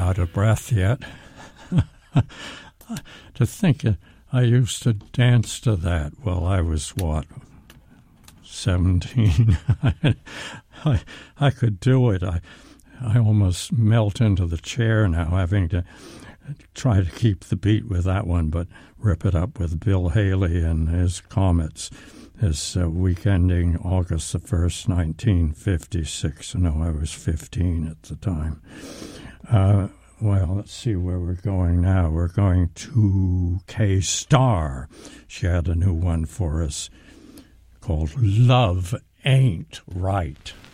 out of breath yet. To think I used to dance to that while I was, 17? I could do it. I almost melt into the chair now, having to try to keep the beat with that one, but rip it up with Bill Haley and his Comets. His week ending August the 1st, 1956. No, I was 15 at the time. Well, let's see where we're going now. We're going to K-Star. She had a new one for us called Love Ain't Right.